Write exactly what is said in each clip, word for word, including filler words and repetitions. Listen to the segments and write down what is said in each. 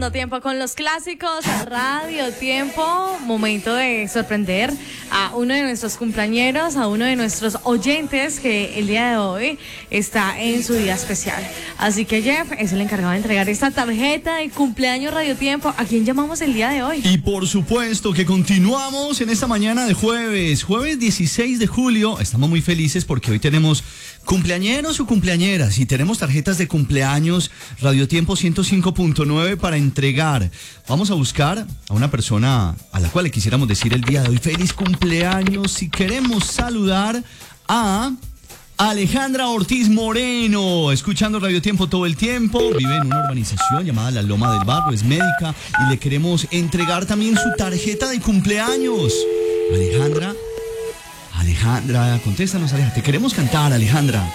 Tiempo con los clásicos, Radio Tiempo, momento de sorprender a uno de nuestros cumpleañeros, a uno de nuestros oyentes que el día de hoy está en su día especial. Así que Jeff es el encargado de entregar esta tarjeta de cumpleaños Radio Tiempo. ¿A quién llamamos el día de hoy? Y por supuesto que continuamos en esta mañana de jueves, jueves dieciséis de julio. Estamos muy felices porque hoy tenemos cumpleañeros o cumpleañeras y tenemos tarjetas de cumpleaños Radio Tiempo ciento cinco punto nueve para entregar. Vamos a buscar a una persona a la cual le quisiéramos decir el día de hoy feliz cumpleaños y queremos saludar a Alejandra Ortiz Moreno, escuchando Radio Tiempo todo el tiempo, vive en una urbanización llamada La Loma del Barrio, es médica y le queremos entregar también su tarjeta de cumpleaños. Alejandra, Alejandra, contéstanos, Alejandra, te queremos cantar, Alejandra.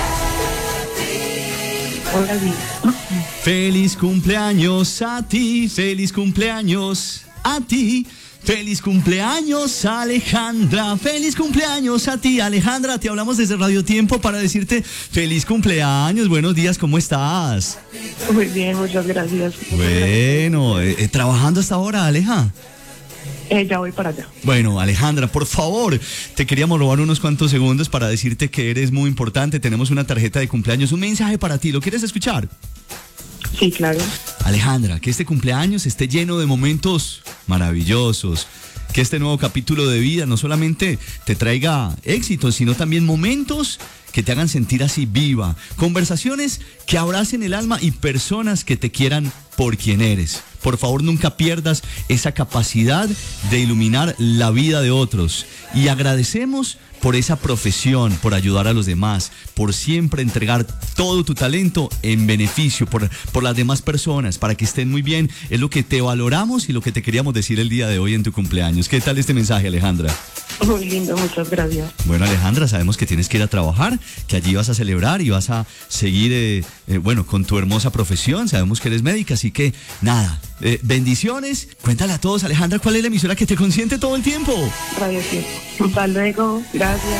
Hola, Feliz cumpleaños a ti, feliz cumpleaños a ti, feliz cumpleaños Alejandra, feliz cumpleaños a ti, Alejandra, te hablamos desde Radio Tiempo para decirte feliz cumpleaños, buenos días, ¿cómo estás? Muy bien, muchas gracias. Bueno, eh, eh, ¿trabajando hasta ahora, Aleja? Eh, ya voy para allá. Bueno, Alejandra, por favor, te queríamos robar unos cuantos segundos para decirte que eres muy importante. Tenemos una tarjeta de cumpleaños, un mensaje para ti. ¿Lo quieres escuchar? Sí, claro. Alejandra, que este cumpleaños esté lleno de momentos maravillosos. Que este nuevo capítulo de vida no solamente te traiga éxitos, sino también momentos que te hagan sentir así viva. Conversaciones que abracen el alma y personas que te quieran por quien eres. Por favor, nunca pierdas esa capacidad de iluminar la vida de otros. Y agradecemos por esa profesión, por ayudar a los demás, por siempre entregar todo tu talento en beneficio, por, por las demás personas, para que estén muy bien. Es lo que te valoramos y lo que te queríamos decir el día de hoy en tu cumpleaños. ¿Qué tal este mensaje, Alejandra? Muy lindo, muchas gracias. Bueno, Alejandra, sabemos que tienes que ir a trabajar, que allí vas a celebrar y vas a seguir, eh, eh, bueno, con tu hermosa profesión. Sabemos que eres médica, así que nada, eh, bendiciones. Cuéntale a todos, Alejandra, ¿cuál es la emisora que te consiente todo el tiempo? Radio Tiempo. Hasta luego, gracias.